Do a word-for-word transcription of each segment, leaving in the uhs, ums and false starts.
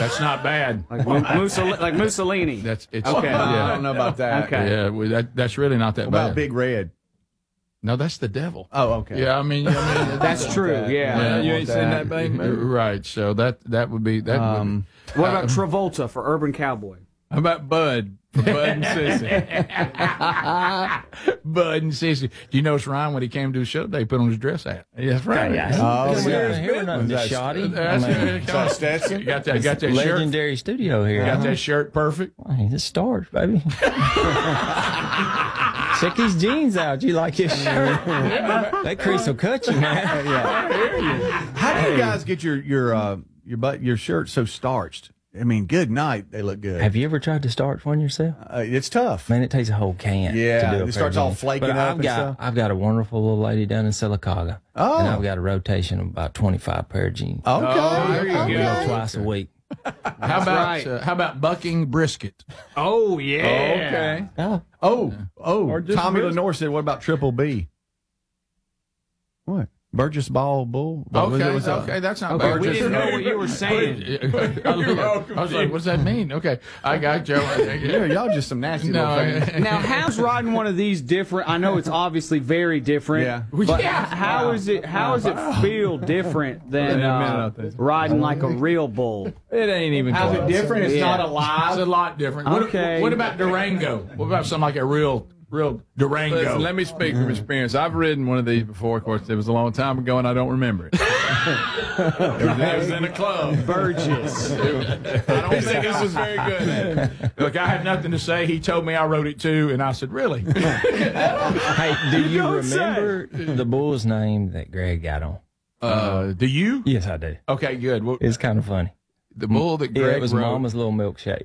That's not bad. Like, Mussol- like Mussolini. That's it's Okay. Yeah. I don't know about that. Okay. Yeah, well, that that's really not that What about bad. Big Red? No, that's the devil. Oh, okay. Yeah, I mean, I mean That's true. that. Yeah. Yeah, I you want ain't seen that bang movie? right. So that that would be that. Um, What about Travolta for Urban Cowboy? How about Bud? For Bud and Sissy. would, Bud and Sissy. Do you notice Ryan when he came to the show? They put on his dress hat. Yeah, that's right. Yeah, Oh, oh, yeah. here nothing Was that- shoddy. That's I mean, it. So Stetson? You got that. Got that shirt. legendary studio here. Got huh? that shirt perfect. Hey, this stars, baby. Check his jeans out. You like his shirt? That crease will cut you, man. How do you guys get your your uh, your butt your shirt so starched? I mean, good night. They look good. Have you ever tried to starch one yourself? Uh, it's tough. Man, it takes a whole can. Yeah, to do a it starts pair of all jeans. flaking but up I've and got, stuff. I've got a wonderful little lady down in Silicaga. Oh. And I've got a rotation of about twenty-five pair of jeans. Okay. Oh, there you okay. go. You know, twice a week. How about right. uh, how about bucking brisket? Oh, yeah. Okay. Oh, Oh, oh. Or just Tommy brisket. Lenore said, "What about Triple B?" What? Burgess Ball Bull? What was Okay, it? Was that- okay, that's not Okay, bad. we didn't know what you were saying. I was like, what does that mean? Okay, I got you. Yeah, y'all just some nasty No, little things. Now, how's riding one of these different? I know it's obviously very different. Yeah. But Yeah. how is it? How does it feel different than Yeah, man, uh, out there. riding like a real bull? It ain't even How's it close. different? It's Yeah. not It's alive. a lot different. What, Okay. what about Durango? What about something like a real, real Durango? Listen, let me speak from experience. I've ridden one of these before. Of course, it was a long time ago, and I don't remember it. it, was, it was in a club. Burgess. I don't think this was very good at it. Look, I had nothing to say. He told me I wrote it too, and I said, really? hey, do you don't say. remember the bull's name that Greg got on? Uh, do you? Yes, I do. Okay, good. Well, It's kind of funny. the bull that Greg Yeah, it was wrote. Mama's little milkshake.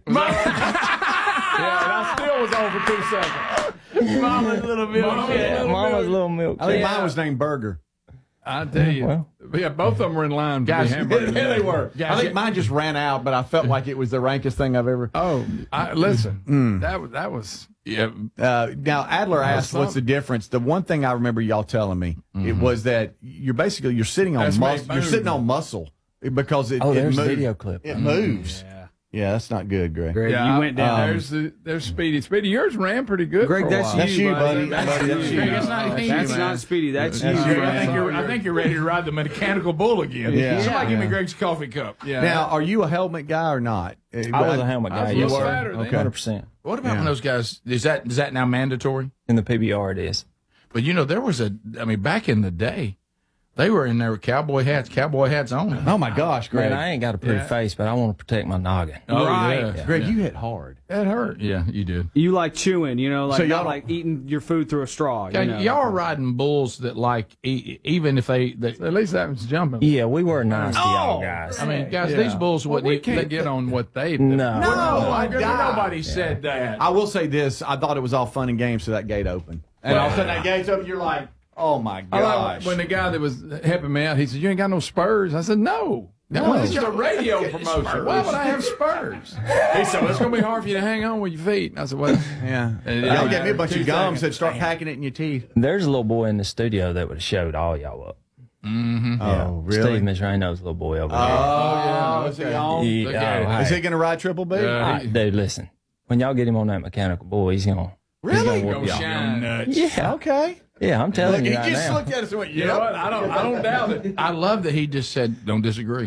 Yeah, and I still was on for two seconds. Mama's little bit. Yeah, Mama's little milkshake. I think mine was named Burger. I tell you. Well. Yeah, both of them were in line to Guys, be hamburgers. Yeah, they were. Guys, I think mine just ran out, but I felt like it was the rankest thing I've ever. Oh, I, listen, that was that was Yeah. Uh, now Adler asked, something. "What's the difference?" The one thing I remember y'all telling me it was that you're basically you're sitting on That's muscle. made You're boom. sitting on muscle because it. Oh, it there's a moves. video clip. It moves. Yeah. Yeah, that's not good, Greg. Greg, yeah. you went down. Um, there's the there's Speedy. Speedy, yours ran pretty good. Greg, for a that's while. That's you, buddy. buddy. That's, that's you. Greg, it's not you, That's man. not Speedy. That's, That's you. you. I think man. you're. I think you're ready to ride the mechanical bull again. Yeah. Somebody give me Yeah. Greg's coffee cup. Yeah. Now, are you a helmet guy or not? I was a helmet I guy. was a You little were? fatter then. one hundred percent. What about Yeah. when those guys? Is that is that now mandatory? In the P B R, it is. But you know, there was a. I mean, back in the day, they were in there with cowboy hats, cowboy hats on. Oh my gosh, Greg! Man, I ain't got a pretty Yeah. face, but I want to protect my noggin. Oh, Right. yeah. Greg, you hit hard. that hurt. Yeah, you did. You like chewing, you know, like So y'all not don't- like eating your food through a straw. Okay, You know? y'all are riding bulls that like e- even if they. they At least that was jumping. Yeah, we were nice to y'all Oh! guys. I mean, guys, Yeah. these bulls Well, wouldn't. we eat- can't they- get on what they. no. No, I I guess died. nobody said that. I will say this: I thought it was all fun and games till that gate opened, and all of a sudden that gate's open. You're like, "Oh my I like gosh!" when the guy that was helping me out, he said, "You ain't got no spurs." I said, "No." No, this is it's a radio promotion. Why would I have spurs? He said, well, "It's going to be hard for you to hang on with your feet." And I said, "Well, yeah, And it y'all didn't get me a matter. bunch Two of gum. seconds. Said start packing it in your teeth. There's a little boy in the studio that would have showed all y'all up. Mm-hmm. Oh, really? Steve Misrano's little boy over Oh, yeah, is he okay. on? there. look He- at oh, it. hey. Is he going to ride Triple B? Yeah. I- dude, listen. When y'all get him on that mechanical bull, he's gonna Really? He's gonna Go whoop y'all. shine nuts. Yeah, Okay. yeah. I'm telling Look, you he right just now. looked at us and went, you know what? I don't, I don't doubt it. I love that he just said, "Don't disagree."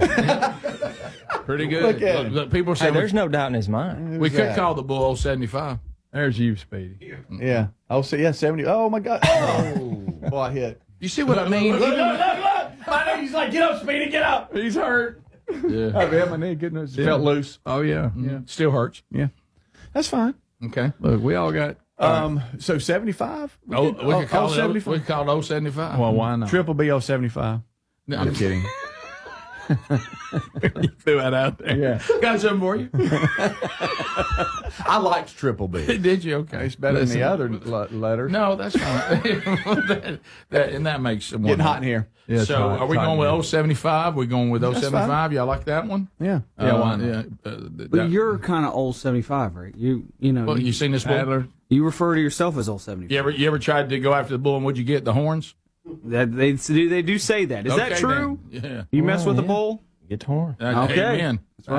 Pretty good. Look at Look, look, people Hey, say there's no doubt in his mind. we Who's could that? call the bull old seventy-five. There's you, Speedy. Yeah. Oh, so yeah, seventy. Oh my God. Oh, boy, I hit. You see what I mean? Look, look, look! My knee's like, get up, Speedy, get up. He's hurt. Yeah. I've had my knee getting us. Felt loose. Oh yeah, yeah, Still hurts. yeah. That's fine. Okay. Look, we all got. Um, so seventy-five. Oh, we could call it. seventy-five. We could call it old seventy-five. Well, why not? Triple B oh seventy-five. No, I'm kidding. You threw that out there. Yeah. got something for you. I liked Triple B. Did you? Okay. It's better Listen. than the other le- letters. No, that's fine. that, that, and that makes it Getting hot in here. Yeah, it's So, hot. are we It's hot going with in oh seventy-five? We're going with oh seventy-five. Y'all like that one? Yeah. Yeah, Uh, why not? yeah. Uh, th- But that- you're kind of old seventy-five, right? You you know well, you, you seen this bull? Adler. you refer to yourself as old seventy-five. You ever you ever tried to go after the bull and what'd you get? The horns? That they do they do say that. Is that Okay, true? then. Yeah. You mess Well, with the yeah. bull? Get torn. Uh, Okay. Amen.